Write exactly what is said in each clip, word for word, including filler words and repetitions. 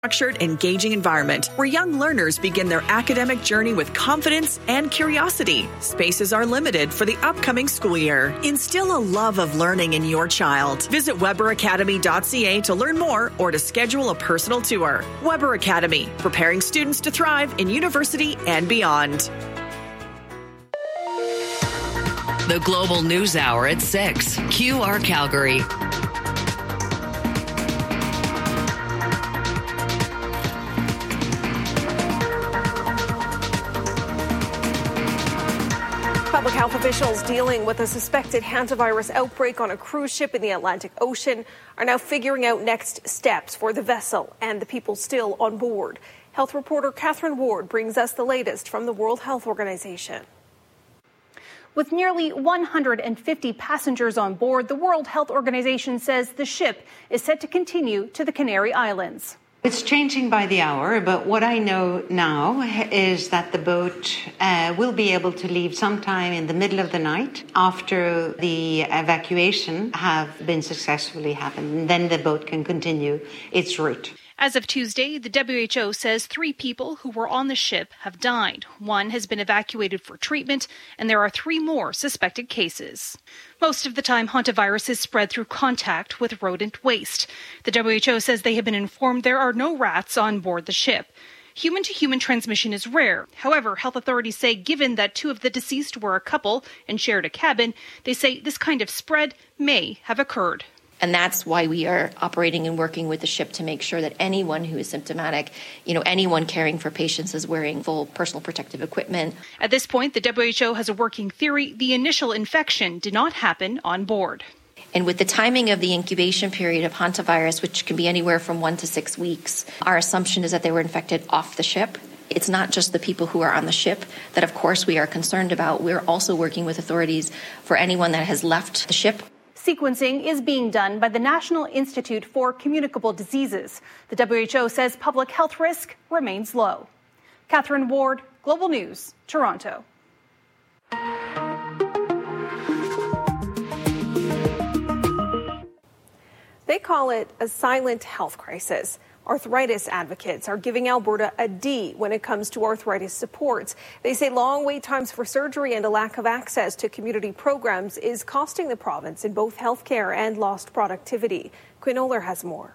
structured, engaging environment where young learners begin their academic journey with confidence and curiosity. Spaces are limited for the upcoming school year. Instill a love of learning in your child. Visit Weber Academy dot c a to learn more or to schedule a personal tour. Weber Academy, preparing students to thrive in university and beyond. The Global News Hour at six. Q R Calgary. Public health officials dealing with a suspected hantavirus outbreak on a cruise ship in the Atlantic Ocean are now figuring out next steps for the vessel and the people still on board. Health reporter Catherine Ward brings us the latest from the World Health Organization. With nearly one hundred fifty passengers on board, the World Health Organization says the ship is set to continue to the Canary Islands. It's changing by the hour, but what I know now is that the boat uh, will be able to leave sometime in the middle of the night after the evacuation have been successfully happened. And then the boat can continue its route. As of Tuesday, the W H O says three people who were on the ship have died. One has been evacuated for treatment, and there are three more suspected cases. Most of the time, hantavirus is spread through contact with rodent waste. The W H O says they have been informed there are no rats on board the ship. Human-to-human transmission is rare. However, health authorities say given that two of the deceased were a couple and shared a cabin, they say this kind of spread may have occurred. And that's why we are operating and working with the ship to make sure that anyone who is symptomatic, you know, anyone caring for patients is wearing full personal protective equipment. At this point, the W H O has a working theory the initial infection did not happen on board. And with the timing of the incubation period of hantavirus, which can be anywhere from one to six weeks, our assumption is that they were infected off the ship. It's not just the people who are on the ship that, of course, we are concerned about. We're also working with authorities for anyone that has left the ship. Sequencing is being done by the National Institute for Communicable Diseases. The W H O says public health risk remains low. Catherine Ward, Global News, Toronto. They call it a silent health crisis. Arthritis advocates are giving Alberta a D when it comes to arthritis supports. They say long wait times for surgery and a lack of access to community programs is costing the province in both healthcare and lost productivity. Quinn Oler has more.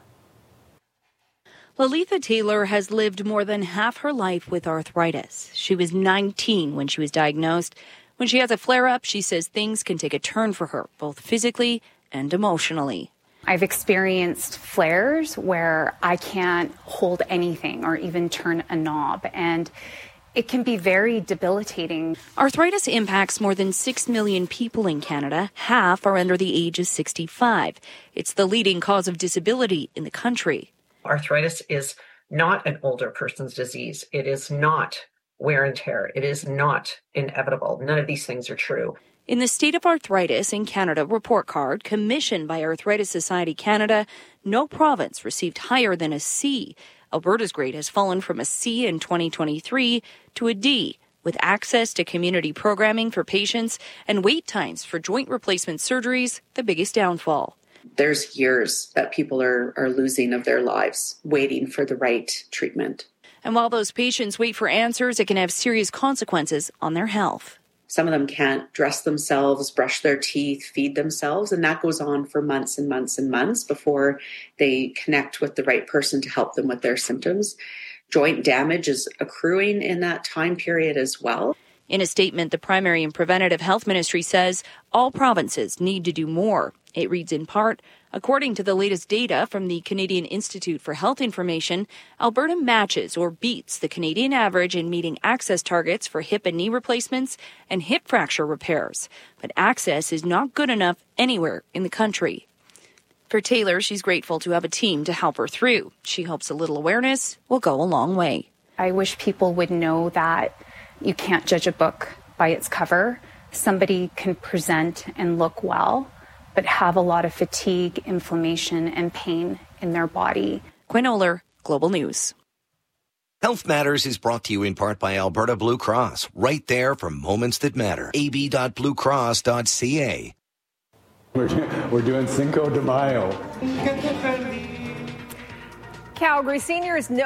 Lalitha Taylor has lived more than half her life with arthritis. She was nineteen when she was diagnosed. When she has a flare-up, she says things can take a turn for her, both physically and emotionally. I've experienced flares where I can't hold anything or even turn a knob, and it can be very debilitating. Arthritis impacts more than six million people in Canada. Half are under the age of sixty-five. It's the leading cause of disability in the country. Arthritis is not an older person's disease. It is not wear and tear. It is not inevitable. None of these things are true. In the State of Arthritis in Canada report card commissioned by Arthritis Society Canada, no province received higher than a C. Alberta's grade has fallen from a C in twenty twenty-three to a D, with access to community programming for patients and wait times for joint replacement surgeries the biggest downfall. There's years that people are, are losing of their lives waiting for the right treatment. And while those patients wait for answers, it can have serious consequences on their health. Some of them can't dress themselves, brush their teeth, feed themselves, and that goes on for months and months and months before they connect with the right person to help them with their symptoms. Joint damage is accruing in that time period as well. In a statement, the Primary and Preventative Health Ministry says all provinces need to do more. It reads in part, according to the latest data from the Canadian Institute for Health Information, Alberta matches or beats the Canadian average in meeting access targets for hip and knee replacements and hip fracture repairs. But access is not good enough anywhere in the country. For Taylor, she's grateful to have a team to help her through. She hopes a little awareness will go a long way. I wish people would know that you can't judge a book by its cover. Somebody can present and look well, but have a lot of fatigue, inflammation, and pain in their body. Quinn Oler, Global News. Health Matters is brought to you in part by Alberta Blue Cross, right there for moments that matter. a b dot blue cross dot c a. We're, do- we're doing Cinco de Mayo. Calgary seniors know